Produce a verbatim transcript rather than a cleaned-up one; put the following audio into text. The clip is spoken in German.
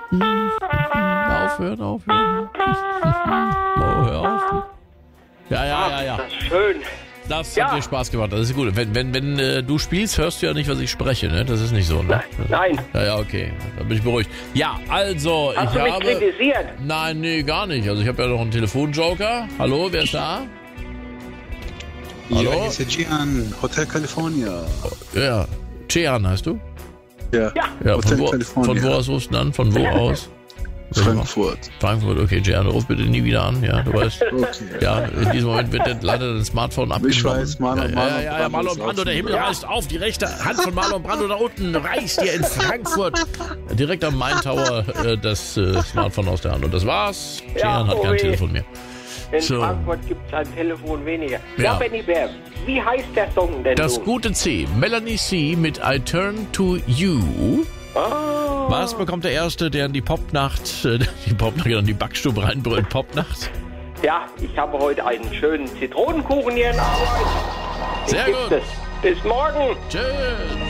Aufhören, aufhören. Oh, hör auf. Ja, ja, ja, ja. Das ist schön. Das Ja. hat dir Spaß gemacht, das ist gut. Wenn, wenn, wenn äh, du spielst, hörst du ja nicht, was ich spreche, ne? Das ist nicht so, ne? Nein. Ja, ja, okay. Da bin ich beruhigt. Ja, also, Hast ich du mich habe... kritisiert? Nein, nee, gar nicht. Also ich habe ja noch einen Telefonjoker. Hallo, wer ist da? Hallo? Ja, hier ist der Gian, Hotel California. Ja, Chean heißt du? Ja, Ja. Ja, Hotel von wo, California. von wo aus rufst du an? Von wo aus? Frankfurt. Frankfurt, okay, Gian, ruf bitte nie wieder an, ja, du weißt. Okay. Ja, in diesem Moment wird dann leider dein Smartphone abgenommen. Ich weiß, Marlon, ja, Marlon ja, ja, ja, Brando Marlon ist Brando, auch der Himmel schon- reißt auf, die rechte Hand von Marlon Brando da unten reißt dir in Frankfurt direkt am Main Tower äh, das äh, Smartphone aus der Hand. Und das war's. Ja, Gian hat oh kein weh. Telefon mehr. In So. Frankfurt gibt es ein Telefon weniger. Ja, Ja. Benny Bär, wie heißt der Song denn Das nun? gute C, Melanie C. mit I Turn to You. Ah, Was bekommt der Erste, der in die Popnacht, äh, die Popnacht, in die Backstube reinbrüllt, Popnacht? ja, ich habe heute einen schönen Zitronenkuchen hier in Arbeit. Sehr Gibt gut. es. Bis morgen. Tschüss.